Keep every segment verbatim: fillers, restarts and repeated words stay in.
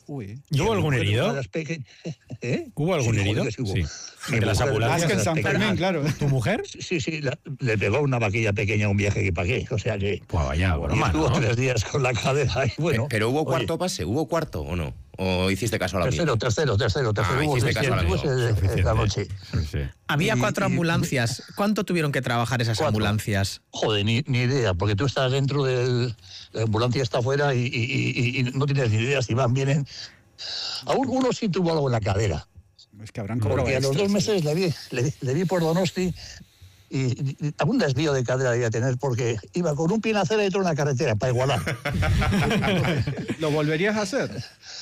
Uy. ¿Y hubo algún herido? Peque... ¿Eh? ¿Hubo algún sí, herido? Sí. Hubo. Sí. De las ambulancias. Ah, es que en San Fermín, claro. ¿Tu mujer? Sí, sí, la, le pegó una vaquilla pequeña a un viaje que pagué, o sea que... Pues vaya broma, estuvo ¿no? tres días con la cadera y bueno... ¿Pero hubo cuarto oye, pase? ¿Hubo cuarto o no? ¿O hiciste caso a la tercero, amiga? tercero, tercero, tercero, Ah, hubo hiciste caso al amigo. esta noche. Sí. Había Y- cuatro y- ambulancias. ¿Cuánto tuvieron que trabajar esas Cuatro. ambulancias? Joder, ni, ni idea, porque tú estás dentro del... La ambulancia está afuera y, y, y, y no tienes ni idea si van, vienen... Aún uno sí tuvo algo en la cadera. Es que habrán cobrado Porque a los extras, dos sí. meses le vi, le, vi- le vi por Donosti y, y- y algún desvío de cadera debía tener porque iba con un pie en la acera y otro en la carretera para igualar. ¿Lo volverías a hacer?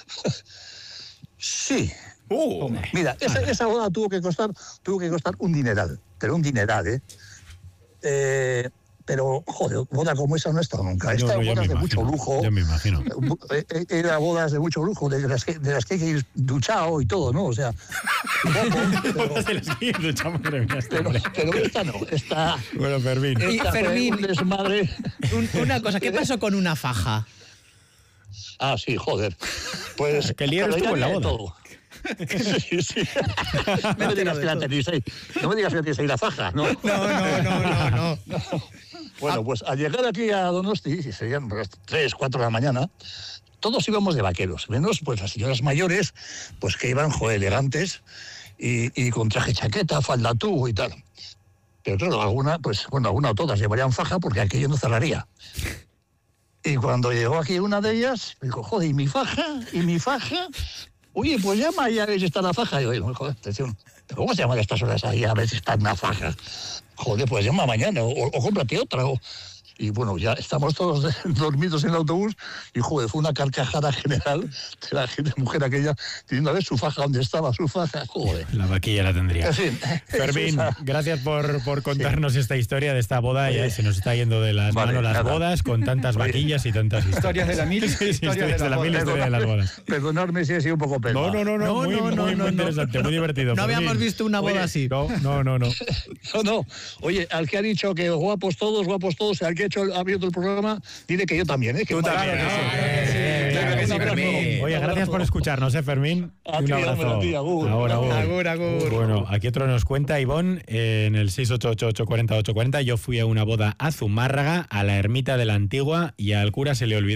Sí. Uh, Mira, esa, esa boda tuvo que costar tuvo que costar un dineral, pero un dineral, ¿eh? eh pero, joder, boda como esa no he estado nunca. He yo, estado no, bodas me de mucho imagino, lujo. Yo me imagino. Eh, eh, Era bodas de mucho lujo, de las que, de las que hay que ir duchado y todo, ¿no? O sea, guapo, pero, pero, pero esta no, esta... Bueno, Fermín. Y, esta fue Fermín, un desmadre. Un- una cosa, ¿qué pasó con una faja? Ah, sí, joder. Pues... Que el hierro pero ya estuvo en la había de boda. todo. Sí, sí. No me digas que la tenéis ahí. No me digas que tenéis ahí la faja, ¿no? No, no, no, no, no. Bueno, pues al llegar aquí a Donosti, y serían pues, tres, cuatro de la mañana, todos íbamos de vaqueros, menos pues las señoras mayores, pues que iban, joder, elegantes, y, y con traje chaqueta, falda tubo y tal. Pero claro, alguna, pues, bueno, alguna o todas llevarían faja porque aquello no cerraría. Y cuando llegó aquí una de ellas, me dijo, joder, ¿y mi faja? ¿Y mi faja? Oye, pues llama y a ver si está la faja. Y yo digo, joder, atención, ¿cómo se llaman estas horas ahí a ver si está una faja? Joder, pues llama mañana o, o cómprate otra. O... Y bueno, ya estamos todos de, dormidos en el autobús y, joder, fue una carcajada general de la gente, mujer aquella, diciendo a ver su faja, ¿dónde estaba su faja? Joder. La vaquilla la tendría. En fin. Fermín, esa- gracias por, por contarnos esta historia de esta boda. Ya Oye. se nos está yendo de las Vale, manos las nada. bodas con tantas Oye. vaquillas y tantas Historias de la mil, Sí, sí, historias de la mil boda. historias de las bodas. Perdonadme si he sido un poco pelado. No, no, no, no, No, muy, no, muy, no, muy no, no. interesante, muy divertido. No Fermín. habíamos visto una boda Oye, así. No, no, no, no. No, no. Oye, al que ha dicho que guapos todos, guapos todos, al que ha, hecho, ha abierto el programa, dile que yo también, ¿eh? Que Tú claro también, que sí. ¿no? Claro que sí, Un abrazo. Fermín. Oye, gracias por escucharnos, ¿eh, Fermín? A Un ti, hombre, abrazo. a ti, agur. Agur, agur. Agur, agur. Bueno, aquí otro nos cuenta, Ivonne, eh, en el seis ocho ocho, ocho cuatro cero, ocho cuatro cero. Yo fui a una boda a Zumárraga, a la ermita de la Antigua, y al cura se le olvidó